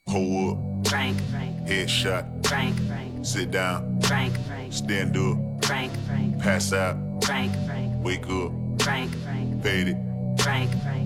Pull up, Frank, headshot, Frank, sit down, Frank, stand up, Frank, pass out, Frank, wake up, Frank, fade it. Frank,